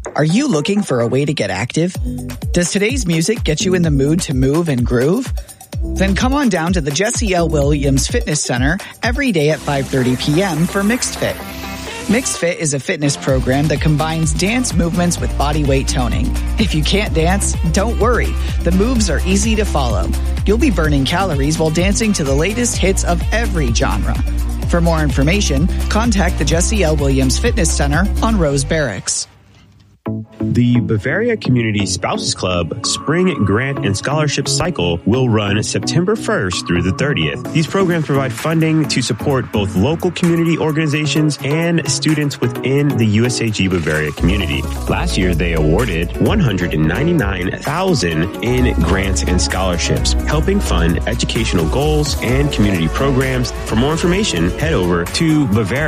Are you looking for a way to get active? Does today's music get you in the mood to move and groove? Then come on down to the Jesse L. Williams Fitness Center every day at 5:30 p.m. for Mixed Fit. Mixed Fit is a fitness program that combines dance movements with body weight toning. If you can't dance, don't worry. The moves are easy to follow. You'll be burning calories while dancing to the latest hits of every genre. For more information, contact the Jesse L. Williams Fitness Center on Rose Barracks. The Bavaria Community Spouses Club Spring Grant and Scholarship Cycle will run September 1st through the 30th. These programs provide funding to support both local community organizations and students within the USAG Bavaria community. Last year, they awarded $199,000 in grants and scholarships, helping fund educational goals and community programs. For more information, head over to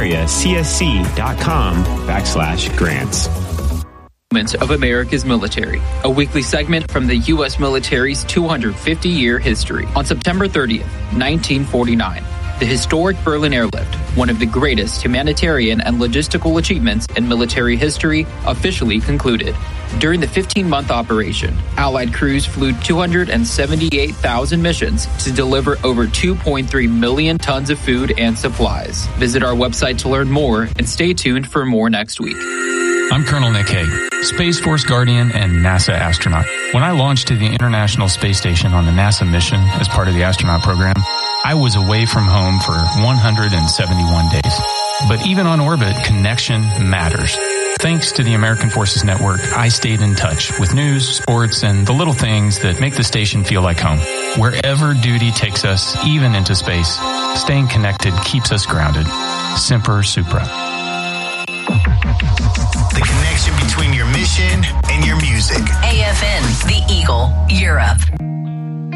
bavariacsc.com/grants. Of America's Military, a weekly segment from the U.S. military's 250-year history. On September 30th, 1949, the historic Berlin Airlift, one of the greatest humanitarian and logistical achievements in military history, officially concluded. During the 15-month operation, Allied crews flew 278,000 missions to deliver over 2.3 million tons of food and supplies. Visit our website to learn more and stay tuned for more next week. I'm Colonel Nick Hague, Space Force Guardian and NASA astronaut. When I launched to the International Space Station on the NASA mission as part of the astronaut program, I was away from home for 171 days. But even on orbit, connection matters. Thanks to the American Forces Network, I stayed in touch with news, sports, and the little things that make the station feel like home. Wherever duty takes us, even into space, staying connected keeps us grounded. Semper Supra. The connection between your mission and your music. AFN, The Eagle, Europe.